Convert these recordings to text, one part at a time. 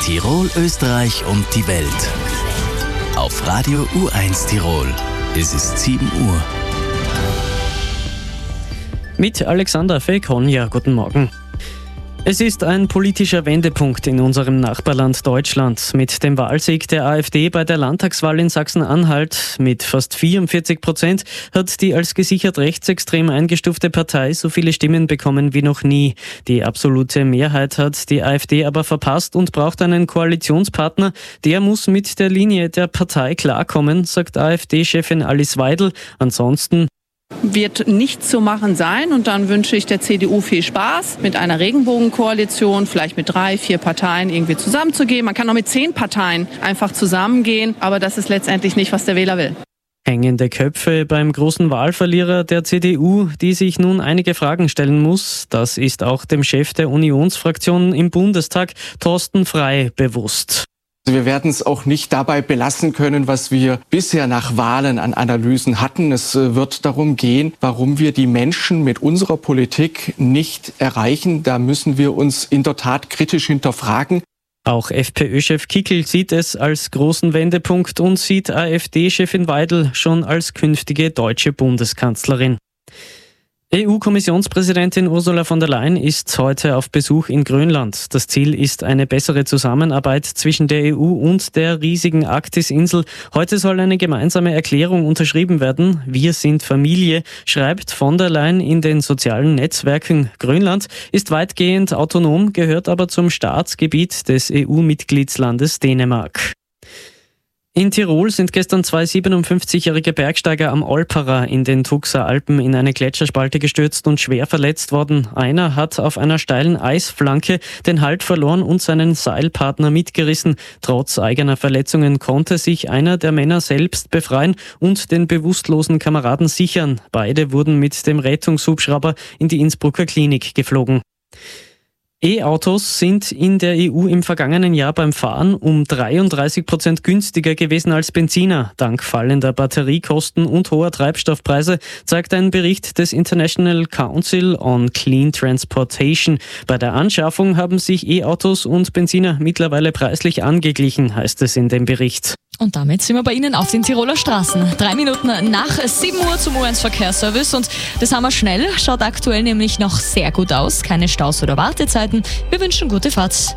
Tirol, Österreich und die Welt. Auf Radio U1 Tirol. Es ist 7 Uhr. Mit Alexander Fekonja, guten Morgen. Es ist ein politischer Wendepunkt in unserem Nachbarland Deutschland. Mit dem Wahlsieg der AfD bei der Landtagswahl in Sachsen-Anhalt mit fast 44% hat die als gesichert rechtsextrem eingestufte Partei so viele Stimmen bekommen wie noch nie. Die absolute Mehrheit hat die AfD aber verpasst und braucht einen Koalitionspartner. Der muss mit der Linie der Partei klarkommen, sagt AfD-Chefin Alice Weidel. Ansonsten wird nicht zu machen sein, und dann wünsche ich der CDU viel Spaß mit einer Regenbogenkoalition, vielleicht mit 3, 4 Parteien irgendwie zusammenzugehen. Man kann auch mit 10 Parteien einfach zusammengehen, aber das ist letztendlich nicht, was der Wähler will. Hängende Köpfe beim großen Wahlverlierer der CDU, die sich nun einige Fragen stellen muss. Das ist auch dem Chef der Unionsfraktion im Bundestag, Thorsten Frey, bewusst. Wir werden es auch nicht dabei belassen können, was wir bisher nach Wahlen an Analysen hatten. Es wird darum gehen, warum wir die Menschen mit unserer Politik nicht erreichen. Da müssen wir uns in der Tat kritisch hinterfragen. Auch FPÖ-Chef Kickl sieht es als großen Wendepunkt und sieht AfD-Chefin Weidel schon als künftige deutsche Bundeskanzlerin. EU-Kommissionspräsidentin Ursula von der Leyen ist heute auf Besuch in Grönland. Das Ziel ist eine bessere Zusammenarbeit zwischen der EU und der riesigen Arktis-Insel. Heute soll eine gemeinsame Erklärung unterschrieben werden. Wir sind Familie, schreibt von der Leyen in den sozialen Netzwerken. Grönland ist weitgehend autonom, gehört aber zum Staatsgebiet des EU-Mitgliedslandes Dänemark. In Tirol sind gestern 2 57-jährige Bergsteiger am Olperer in den Tuxer Alpen in eine Gletscherspalte gestürzt und schwer verletzt worden. Einer hat auf einer steilen Eisflanke den Halt verloren und seinen Seilpartner mitgerissen. Trotz eigener Verletzungen konnte sich einer der Männer selbst befreien und den bewusstlosen Kameraden sichern. Beide wurden mit dem Rettungshubschrauber in die Innsbrucker Klinik geflogen. E-Autos sind in der EU im vergangenen Jahr beim Fahren um 33% günstiger gewesen als Benziner. Dank fallender Batteriekosten und hoher Treibstoffpreise, zeigt ein Bericht des International Council on Clean Transportation. Bei der Anschaffung haben sich E-Autos und Benziner mittlerweile preislich angeglichen, heißt es in dem Bericht. Und damit sind wir bei Ihnen auf den Tiroler Straßen. 3 Minuten nach 7 Uhr zum U1 Verkehrsservice, und das haben wir schnell. Schaut aktuell nämlich noch sehr gut aus. Keine Staus oder Wartezeiten. Wir wünschen gute Fahrt.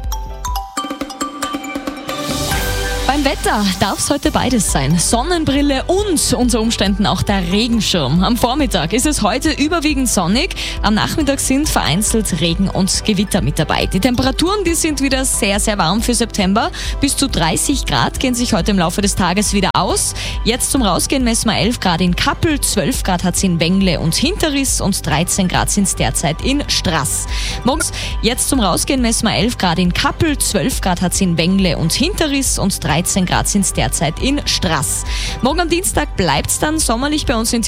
Beim Wetter darf es heute beides sein. Sonnenbrille und unter Umständen auch der Regenschirm. Am Vormittag ist es heute überwiegend sonnig. Am Nachmittag sind vereinzelt Regen und Gewitter mit dabei. Die Temperaturen, die sind wieder sehr, sehr warm für September. Bis zu 30 Grad gehen sich heute im Laufe des Tages wieder aus. Jetzt zum Rausgehen messen wir 11 Grad in Kappel, 12 Grad hat es in Wengle und Hinterriss und 13 Grad sind es derzeit in Straß. Morgens jetzt zum Rausgehen messen wir 11 Grad in Kappel, 12 Grad hat es in Wengle und Hinterriss und 13 Grad sind es derzeit in Straß. Morgen am Dienstag bleibt es dann sommerlich bei uns in